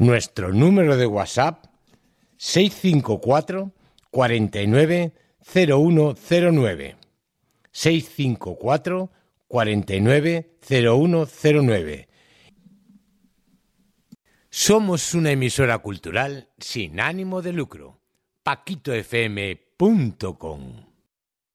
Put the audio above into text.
Nuestro número de WhatsApp 654 49 0109. 654 49 0109. Somos una emisora cultural sin ánimo de lucro. paquitofm.com